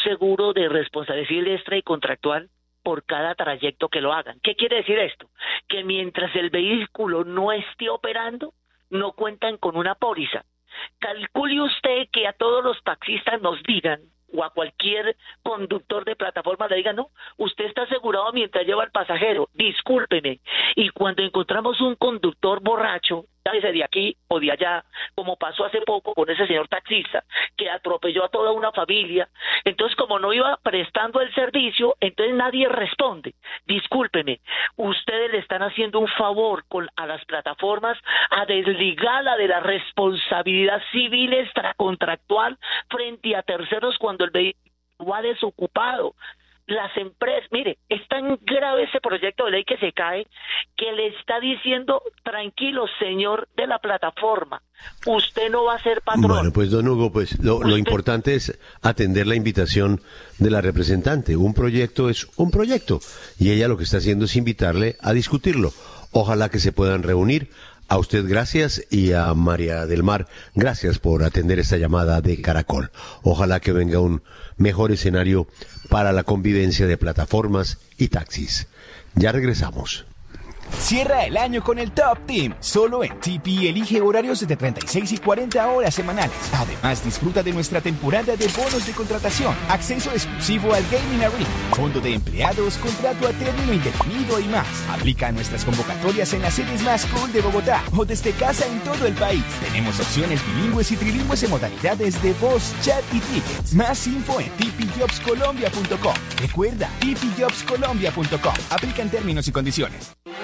seguro de responsabilidad civil extra y contractual por cada trayecto que lo hagan. ¿Qué quiere decir esto? Que mientras el vehículo no esté operando, no cuentan con una póliza. Calcule usted que a todos los taxistas nos digan, o a cualquier conductor de plataforma le digan, no, usted está asegurado mientras lleva al pasajero, discúlpeme. Y cuando encontramos un conductor borracho, llámese de aquí o de allá, como pasó hace poco con ese señor taxista, que atropelló a toda una familia, entonces como no iba prestando el servicio, entonces nadie responde. Discúlpeme, ustedes le están haciendo un favor a las plataformas a desligarla de la responsabilidad civil extracontractual frente a terceros cuando el vehículo va desocupado. Las empresas, mire, es tan grave ese proyecto de ley que se cae, que le está diciendo, tranquilo, señor de la plataforma, usted no va a ser patrón. Bueno, pues don Hugo, pues lo importante es atender la invitación de la representante. Un proyecto es un proyecto, y ella lo que está haciendo es invitarle a discutirlo. Ojalá que se puedan reunir. A usted gracias, y a María del Mar, gracias por atender esta llamada de Caracol. Ojalá que venga un mejor escenario para la convivencia de plataformas y taxis. Ya regresamos. Cierra el año con el Top Team. Solo en TP elige horarios de 36 y 40 horas semanales. Además, disfruta de nuestra temporada de bonos de contratación, acceso exclusivo al Gaming Arena, fondo de empleados, contrato a término indefinido y más. Aplica a nuestras convocatorias en las sedes más cool de Bogotá o desde casa en todo el país. Tenemos opciones bilingües y trilingües en modalidades de voz, chat y tickets. Más info en tpjobscolombia.com. Recuerda, tpjobscolombia.com. Aplican términos y condiciones.